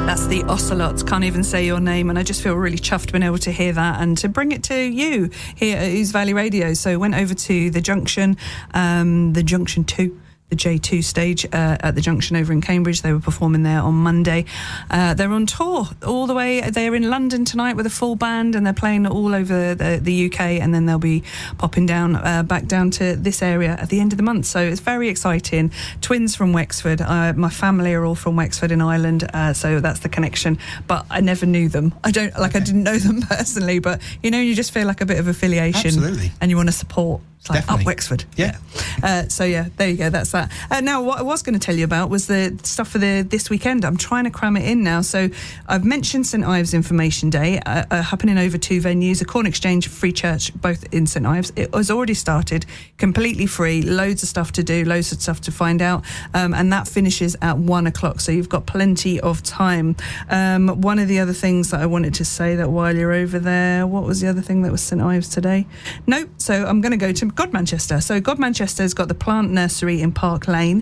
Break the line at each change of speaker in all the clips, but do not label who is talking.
That's the Ocelots. Can't even say your name, and I just feel really chuffed being able to hear that and to bring it to you here at Ouse Valley Radio. So went over to the Junction 2. The J2 stage at the Junction over in Cambridge. They were performing there on Monday. They're on tour all the way. They're in London tonight with a full band, and they're playing all over the UK, and then they'll be popping down back down to this area at the end of the month. So it's very exciting. Twins from Wexford. My family are all from Wexford in Ireland, so that's the connection. But I never knew them. I didn't know them personally, but you just feel like a bit of affiliation.
Absolutely.
And you want to support. It's like
Definitely.
up Wexford.
Yeah.
There you go. That's that. Now, what I was going to tell you about was the stuff for this weekend. I'm trying to cram it in now. So I've mentioned St Ives Information Day happening over 2 venues, a Corn Exchange, Free Church, both in St Ives. It was already started, completely free, loads of stuff to do, loads of stuff to find out, and that finishes at 1 o'clock. So you've got plenty of time. One of the other things that I wanted to say that while you're over there, what was the other thing that was St Ives today? Nope. So I'm going to go to God Manchester. So God Manchester's got the Plant Nursery in Park Lane.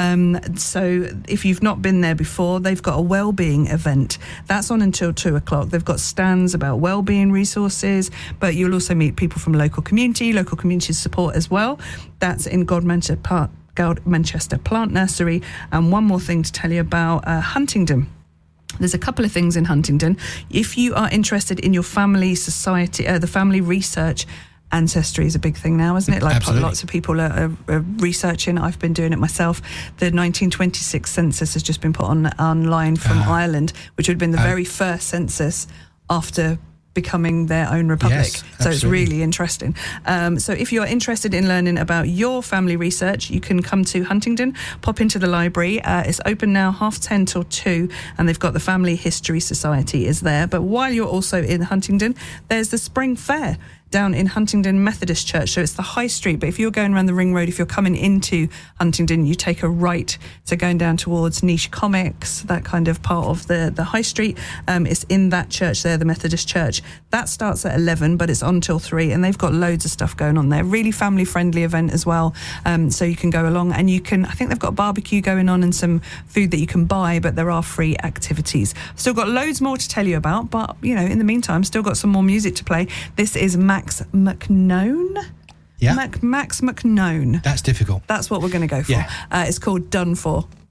So if you've not been there before, they've got a wellbeing event. That's on until 2 o'clock. They've got stands about wellbeing resources, but you'll also meet people from local community support as well. That's in God Manchester Plant Nursery. And one more thing to tell you about Huntingdon. There's a couple of things in Huntingdon. If you are interested in your family society, the family research, ancestry is a big thing now, isn't it? Like
Absolutely.
Lots of people are researching. I've been doing it myself. The 1926 census has just been put online from Ireland, which would have been the very first census after becoming their own republic.
Yes,
so
absolutely.
it's really interesting. So if you're interested in learning about your family research, you can come to Huntingdon, pop into the library. It's open now 10:30 till 2, and they've got the Family History Society is there. But while you're also in Huntingdon, there's the Spring Fair down in Huntingdon Methodist Church. So it's the High Street, but if you're going around the Ring Road, if you're coming into Huntingdon, you take a right, so going down towards Niche Comics, that kind of part of the High Street. It's in that church there, the Methodist Church. That starts at 11, but it's on till 3, and they've got loads of stuff going on there. Really family-friendly event as well, so you can go along, and I think they've got a barbecue going on and some food that you can buy, but there are free activities. Still got loads more to tell you about, but, in the meantime, still got some more music to play. This is Max McKnone.
Yeah.
Max McKnone.
That's difficult.
That's what we're going to go for.
Yeah.
It's called Done For.